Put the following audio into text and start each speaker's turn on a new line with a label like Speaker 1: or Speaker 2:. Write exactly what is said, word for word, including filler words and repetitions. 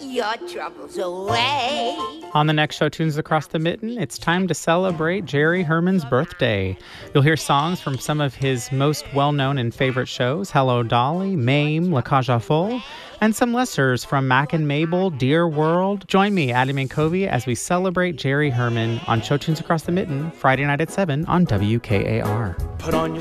Speaker 1: your troubles away.
Speaker 2: On the next show, Tunes Across the Mitten, it's time to celebrate Jerry Herman's birthday. You'll hear songs from some of his most well-known and favorite shows, Hello Dolly, Mame, La Cage aux Folles, and some lessers from Mac and Mabel, Dear World. Join me, Adam Mankovi, as we celebrate Jerry Herman on Show Tunes Across the Mitten, Friday night at seven on W K A R.
Speaker 3: Put on your